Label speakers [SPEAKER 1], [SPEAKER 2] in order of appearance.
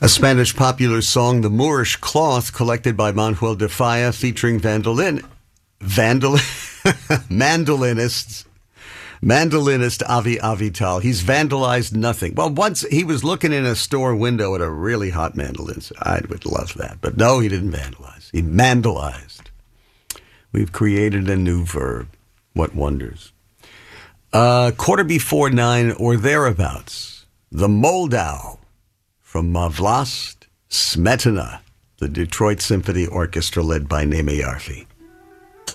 [SPEAKER 1] A Spanish popular song, The Moorish Cloth, collected by Manuel de Falla, featuring mandolinist Avi Avital. He's vandalized nothing. Well, once he was looking in a store window at a really hot mandolin. I would love that. But no, he didn't vandalize. He mandalized. We've created a new verb. What wonders. 9:15 or thereabouts. The Moldau from Mavlast Smetana, the Detroit Symphony Orchestra led by Naime Yarfi.